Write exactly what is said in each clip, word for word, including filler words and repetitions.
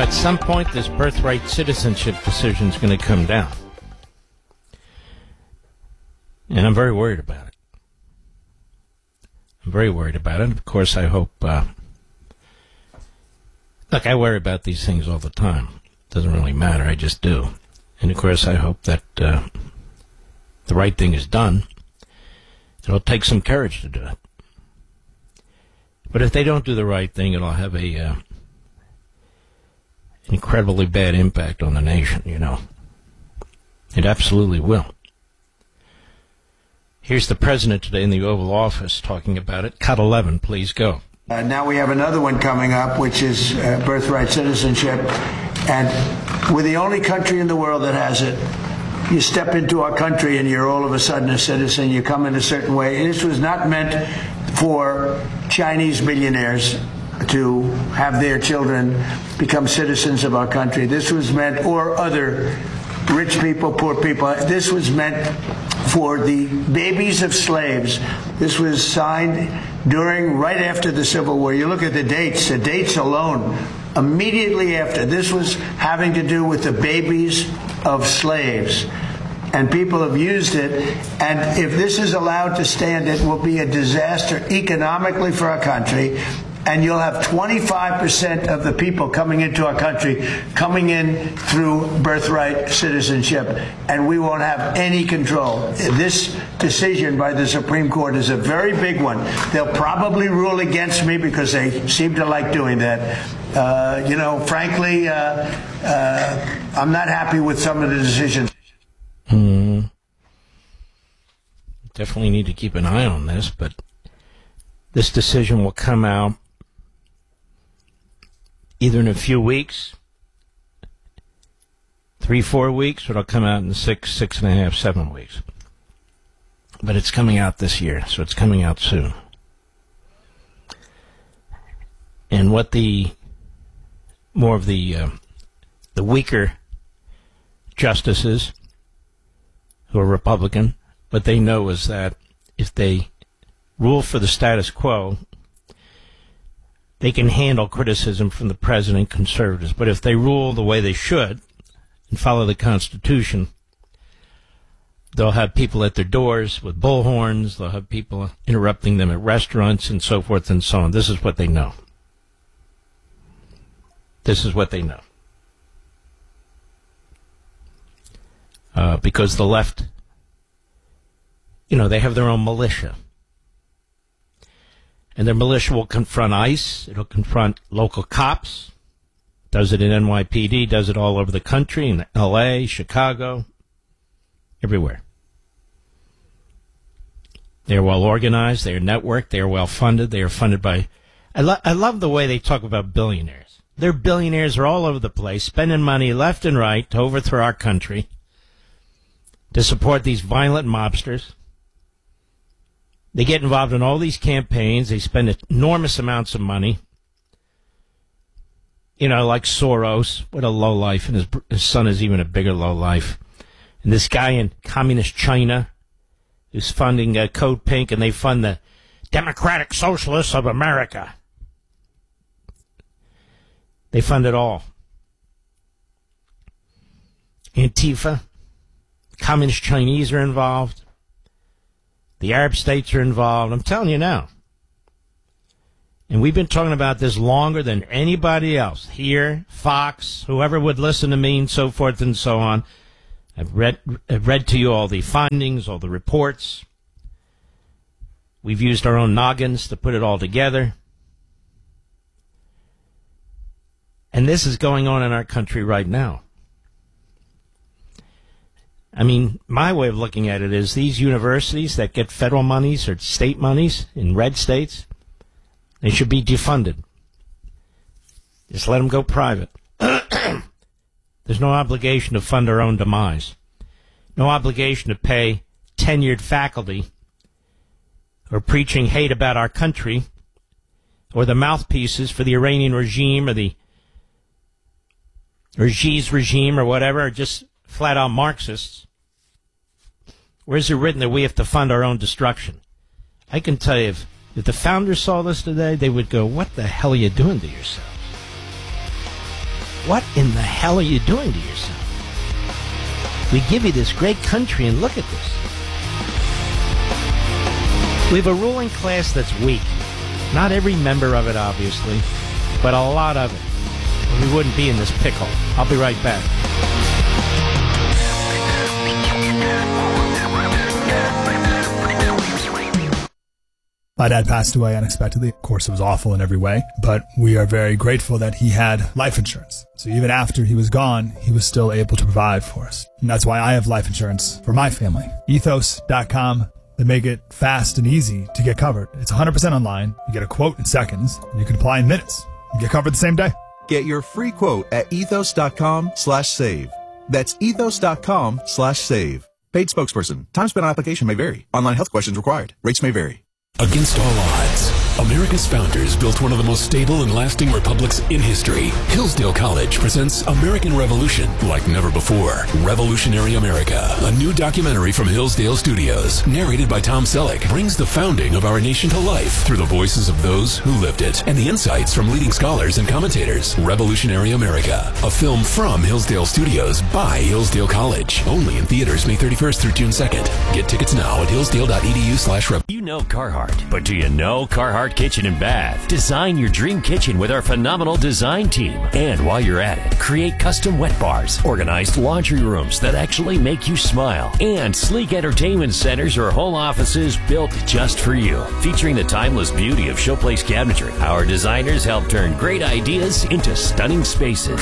at some point, this birthright citizenship decision is going to come down. And I'm very worried about it. I'm very worried about it. Of course, I hope... Uh, look, I worry about these things all the time. It doesn't really matter. I just do. And, of course, I hope that uh, the right thing is done. It'll take some courage to do it. But if they don't do the right thing, it'll have a uh, incredibly bad impact on the nation, you know. It absolutely will. Here's the president today in the Oval Office talking about it. Cut eleven, please go. Uh, now we have another one coming up, which is uh, birthright citizenship. And we're the only country in the world that has it. You step into our country and you're all of a sudden a citizen. You come in a certain way. This was not meant for Chinese millionaires to have their children become citizens of our country. This was meant, or other rich people, poor people. This was meant for the babies of slaves. This was signed during, right after the Civil War. You look at the dates, the dates alone, immediately after. This was having to do with the babies of slaves. And people have used it. And if this is allowed to stand, it will be a disaster economically for our country. And you'll have twenty-five percent of the people coming into our country coming in through birthright citizenship, and we won't have any control. This decision by the Supreme Court is a very big one. They'll probably rule against me because they seem to like doing that. Uh, you know, frankly, uh, uh, I'm not happy with some of the decisions. Hmm. Definitely need to keep an eye on this, but this decision will come out either in a few weeks, three, four weeks, or it'll come out in six, six and a half, seven weeks. But it's coming out this year, so it's coming out soon. And what the more of the uh, the weaker justices who are Republican, what they know is that if they rule for the status quo, they can handle criticism from the president, conservatives. But if they rule the way they should and follow the Constitution, they'll have people at their doors with bullhorns. They'll have people interrupting them at restaurants and so forth and so on. This is what they know. This is what they know. Uh, because the left, you know, they have their own militia. And their militia will confront ICE. It'll confront local cops. Does it in N Y P D. Does it all over the country, in L A, Chicago, everywhere. They are well organized. They are networked. They are well funded. They are funded by... I, lo- I love the way they talk about billionaires. Their billionaires are all over the place, spending money left and right to overthrow our country, to support these violent mobsters. They get involved in all these campaigns. They spend enormous amounts of money. You know, like Soros. What a lowlife. And his, his son is even a bigger lowlife. And this guy in communist China who's funding uh, Code Pink, and they fund the Democratic Socialists of America. They fund it all. Antifa. Communist Chinese are involved. The Arab states are involved. I'm telling you now. And we've been talking about this longer than anybody else. Here, Fox, whoever would listen to me, and so forth and so on. I've read, I've read to you all the findings, all the reports. We've used our own noggins to put it all together. And this is going on in our country right now. I mean, my way of looking at it is these universities that get federal monies or state monies in red states, they should be defunded. Just let them go private. There's no obligation to fund our own demise. No obligation to pay tenured faculty who are preaching hate about our country, or the mouthpieces for the Iranian regime or the or Xi's regime or whatever, are just flat-out Marxists. Where's it written that we have to fund our own destruction? I can tell you, if, if the founders saw this today, they would go, what the hell are you doing to yourselves? what in the hell are you doing to yourself? We give you this great country, and look at this. We have a ruling class that's weak. Not every member of it, obviously, but a lot of it. Or we wouldn't be in this pickle. I'll be right back. My dad passed away unexpectedly. Of course, it was awful in every way, but we are very grateful that he had life insurance. So even after he was gone, he was still able to provide for us. And that's why I have life insurance for my family. ethos dot com. They make it fast and easy to get covered. It's one hundred percent online. You get a quote in seconds, and you can apply in minutes. You get covered the same day. Get your free quote at ethos dot com slash save. That's ethos dot com slash save. Paid spokesperson. Time spent on application may vary. Online health questions required. Rates may vary. Against all odds, America's founders built one of the most stable and lasting republics in history. Hillsdale College presents American Revolution like never before. Revolutionary America, a new documentary from Hillsdale Studios, narrated by Tom Selleck, brings the founding of our nation to life through the voices of those who lived it and the insights from leading scholars and commentators. Revolutionary America, a film from Hillsdale Studios by Hillsdale College. Only in theaters May thirty-first through June second. Get tickets now at hillsdale dot e d u slash rev. You know Carhartt, but do you know Carhartt Kitchen and Bath? Design your dream kitchen with our phenomenal design team. And while you're at it, create custom wet bars, organized laundry rooms that actually make you smile, and sleek entertainment centers or whole offices built just for you. Featuring the timeless beauty of Showplace cabinetry, our designers help turn great ideas into stunning spaces.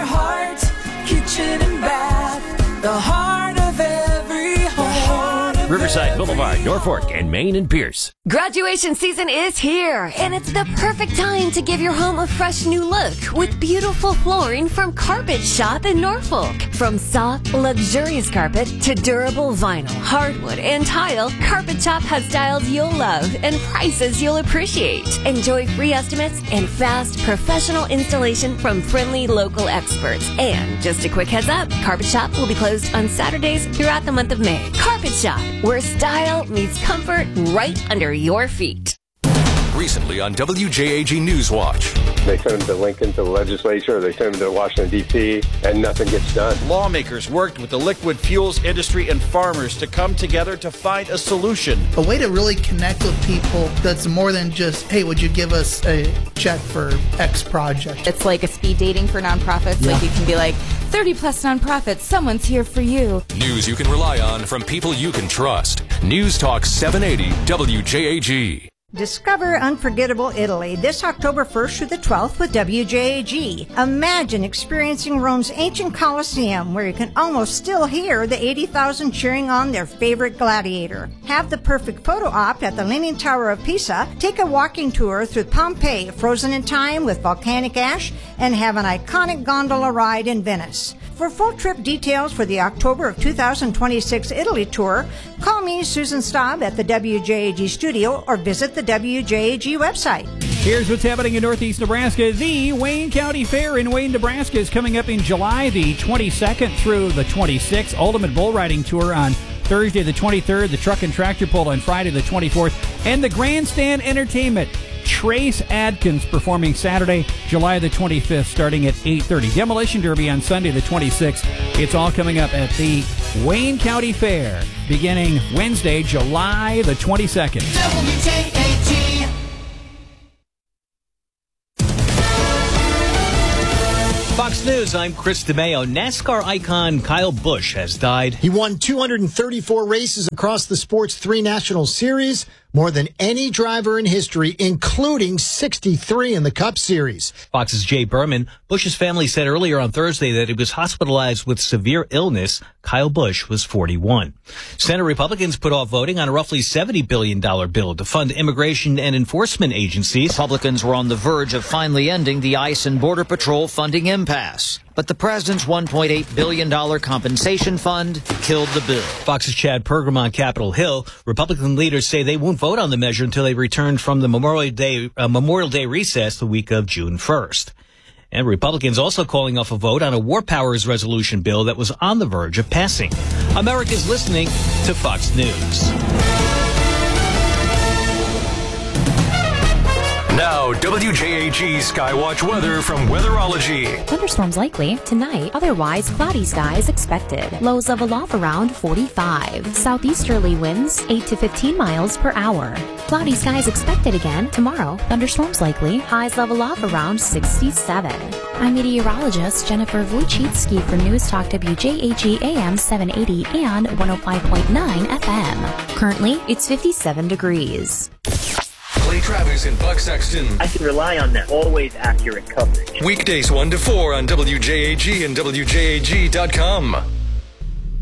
Carhartt Kitchen and Bath, the heart of every home. Riverside Boulevard, Norfolk, and Main and Pierce. Graduation season is here, and it's the perfect time to give your home a fresh new look with beautiful flooring from Carpet Shop in Norfolk. From soft, luxurious carpet to durable vinyl, hardwood, and tile, Carpet Shop has styles you'll love and prices you'll appreciate. Enjoy free estimates and fast, professional installation from friendly local experts. And just a quick heads up, Carpet Shop will be closed on Saturdays throughout the month of May. Carpet Shop, where style meets comfort right under your feet. Recently on W J A G Newswatch. They send them to Lincoln, to the legislature, or they send them to Washington, D C, and nothing gets done. Lawmakers worked with the liquid fuels industry and farmers to come together to find a solution. A way to really connect with people that's more than just, hey, would you give us a check for X project? It's like a speed dating for nonprofits. Yeah. Like you can be like, thirty plus nonprofits, someone's here for you. News you can rely on from people you can trust. News Talk seven eighty W J A G. Discover unforgettable Italy this October first through the twelfth with W J A G. Imagine experiencing Rome's ancient Colosseum, where you can almost still hear the eighty thousand cheering on their favorite gladiator. Have the perfect photo op at the Leaning Tower of Pisa, take a walking tour through Pompeii, frozen in time with volcanic ash, and have an iconic gondola ride in Venice. For full trip details for the October of two thousand twenty-six Italy tour, call me, Susan Staub, at the W J A G studio or visit the W J A G website. Here's what's happening in Northeast Nebraska. The Wayne County Fair in Wayne, Nebraska is coming up in July the twenty-second through the twenty-sixth. Ultimate Bull Riding Tour on Thursday the twenty-third, the Truck and Tractor Pull on Friday the twenty-fourth, and the Grandstand Entertainment. Trace Adkins performing Saturday, July the twenty-fifth, starting at eight thirty. Demolition Derby on Sunday the twenty-sixth. It's all coming up at the Wayne County Fair, beginning Wednesday, July the twenty-second. W J A G. Fox News, I'm Chris DeMeo. NASCAR icon Kyle Busch has died. He won two hundred thirty-four races across the sport's three national series, more than any driver in history, including sixty-three in the Cup Series. Fox's Jay Berman. Busch's family said earlier on Thursday that he was hospitalized with severe illness. Kyle Busch was forty-one. Senate Republicans put off voting on a roughly seventy billion dollars bill to fund immigration and enforcement agencies. Republicans were on the verge of finally ending the ICE and Border Patrol funding impasse. But the president's one point eight billion dollars compensation fund killed the bill. Fox's Chad Pergram on Capitol Hill. Republican leaders say they won't vote on the measure until they return from the Memorial Day, uh, Memorial Day recess the week of June first. And Republicans also calling off a vote on a War Powers resolution bill that was on the verge of passing. America's listening to Fox News. Now, W J A G Skywatch weather from Weatherology. Thunderstorms likely tonight, otherwise cloudy skies expected. Lows level off around forty-five. Southeasterly winds eight to fifteen miles per hour. Cloudy skies expected again tomorrow. Thunderstorms likely, highs level off around sixty-seven. I'm meteorologist Jennifer Wojcicki for News Talk W J A G A M seven eighty and one oh five point nine F M. Currently, it's fifty-seven degrees. Clay Travis and Buck Sexton. I can rely on that. Always accurate coverage. Weekdays one to four on W J A G and W J A G dot com.